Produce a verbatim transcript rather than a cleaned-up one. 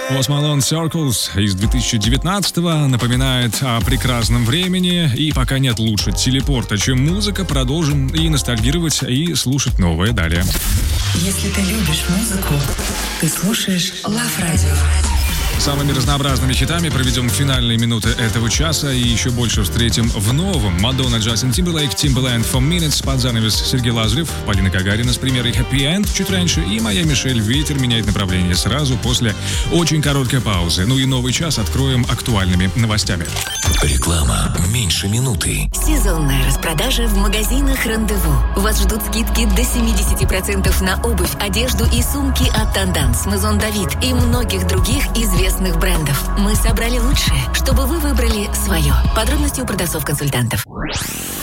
Post Malone Circles из две тысячи девятнадцатого напоминает о прекрасном времени, и пока нет лучше телепорта, чем музыка. Продолжим и ностальгировать, и слушать новое далее. Если ты любишь музыку, ты слушаешь Love Radio. Самыми разнообразными хитами проведем финальные минуты этого часа и еще больше встретим в новом. Мадонна, Джастин Тимберлейк, Timbaland, Four Minutes, под занавес Сергей Лазарев, Полина Гагарина с премьерой Happy End чуть раньше, и моя Мишель. Ветер меняет направление сразу после очень короткой паузы. Ну и новый час откроем актуальными новостями. Реклама меньше минуты. Сезонная распродажа в магазинах «Рандеву». Вас ждут скидки до семьдесят процентов на обувь, одежду и сумки от Tendenz, Maison David и многих других известных брендов. Мы собрали лучшее, чтобы вы выбрали свое. Подробности у продавцов-консультантов.